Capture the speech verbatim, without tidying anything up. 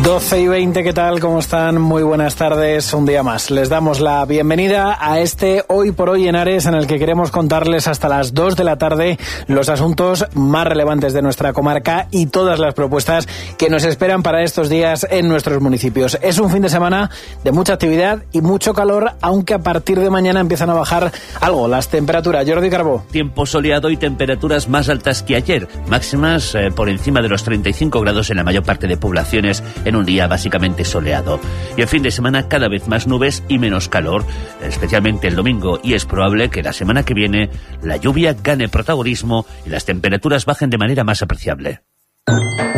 doce y veinte, ¿qué tal? ¿Cómo están? Muy buenas tardes, un día más. Les damos la bienvenida a este Hoy por Hoy en Ares, en el que queremos contarles hasta las dos de la tarde los asuntos más relevantes de nuestra comarca y todas las propuestas que nos esperan para estos días en nuestros municipios. Es un fin de semana de mucha actividad y mucho calor, aunque a partir de mañana empiezan a bajar algo las temperaturas. Jordi Carbó. Tiempo soleado y temperaturas más altas que ayer, máximas eh, por encima de los treinta y cinco grados en la mayor parte de poblaciones, en un día básicamente soleado. Y el fin de semana cada vez más nubes y menos calor, especialmente el domingo, y es probable que la semana que viene la lluvia gane protagonismo y las temperaturas bajen de manera más apreciable.